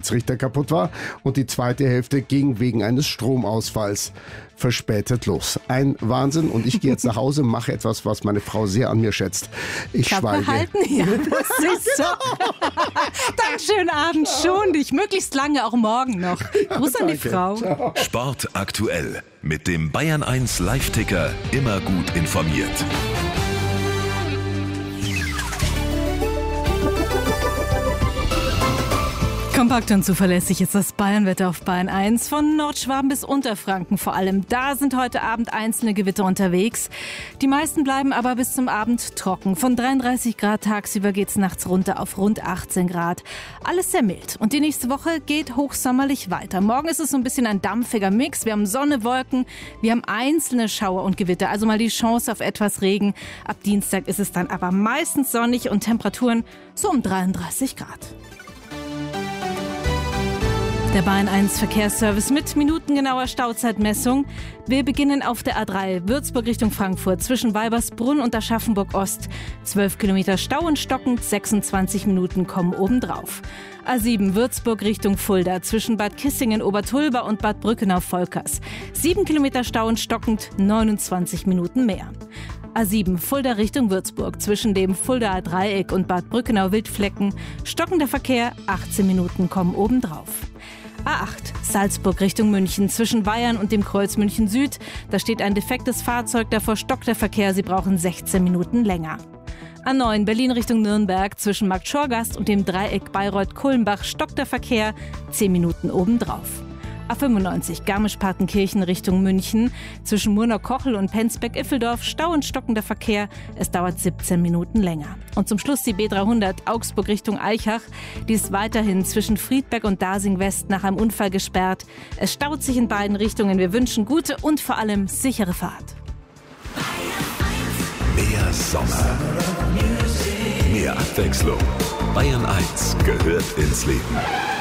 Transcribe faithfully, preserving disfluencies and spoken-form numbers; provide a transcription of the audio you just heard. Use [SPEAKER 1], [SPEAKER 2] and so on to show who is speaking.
[SPEAKER 1] Blitzrichter kaputt war und die zweite Hälfte ging wegen eines Stromausfalls verspätet los. Ein Wahnsinn, und ich gehe jetzt nach Hause, mache etwas, was meine Frau sehr an mir schätzt. Ich
[SPEAKER 2] Klappe
[SPEAKER 1] schweige.
[SPEAKER 2] halten? Ja, das ist so. Dann schönen Abend, schon dich. Möglichst lange, auch morgen noch. Gruß an die
[SPEAKER 1] danke.
[SPEAKER 2] Frau.
[SPEAKER 1] Ciao.
[SPEAKER 3] Sport aktuell. Mit dem Bayern eins Live-Ticker immer gut informiert.
[SPEAKER 2] Kompakt und zuverlässig ist das Bayernwetter auf Bayern eins. Von Nordschwaben bis Unterfranken vor allem. Da sind heute Abend einzelne Gewitter unterwegs. Die meisten bleiben aber bis zum Abend trocken. Von dreiunddreißig Grad tagsüber geht's nachts runter auf rund achtzehn Grad. Alles sehr mild. Und die nächste Woche geht hochsommerlich weiter. Morgen ist es so ein bisschen ein dampfiger Mix. Wir haben Sonne, Wolken, wir haben einzelne Schauer und Gewitter. Also mal die Chance auf etwas Regen. Ab Dienstag ist es dann aber meistens sonnig und Temperaturen so um dreiunddreißig Grad. Der Bayern eins Verkehrsservice mit minutengenauer Stauzeitmessung. Wir beginnen auf der A drei, Würzburg Richtung Frankfurt, zwischen Weibersbrunn und Aschaffenburg Ost. zwölf Kilometer Stau und stockend, sechsundzwanzig Minuten kommen obendrauf. A sieben, Würzburg Richtung Fulda, zwischen Bad Kissingen-Obertulba und Bad Brückenau-Volkers. sieben Kilometer Stau und stockend, neunundzwanzig Minuten mehr. A sieben, Fulda Richtung Würzburg, zwischen dem Fuldaer Dreieck und Bad Brückenau-Wildflecken. Stockender Verkehr, achtzehn Minuten kommen obendrauf. A acht, Salzburg Richtung München, zwischen Weyern und dem Kreuz München Süd. Da steht ein defektes Fahrzeug, davor stockt der Verkehr, Sie brauchen sechzehn Minuten länger. A neun, Berlin Richtung Nürnberg, zwischen Markt Schorgast und dem Dreieck Bayreuth-Kulmbach stockt der Verkehr, zehn Minuten obendrauf. A fünfundneunzig, Garmisch-Partenkirchen Richtung München, zwischen Murnau-Kochel und Penzberg-Iffeldorf Stau und stockender Verkehr, es dauert siebzehn Minuten länger. Und zum Schluss die B dreihundert, Augsburg Richtung Aichach, die ist weiterhin zwischen Friedberg und Dasing West nach einem Unfall gesperrt. Es staut sich in beiden Richtungen, wir wünschen gute und vor allem sichere Fahrt.
[SPEAKER 3] Mehr Sommer, mehr Abwechslung. Bayern eins gehört ins Leben.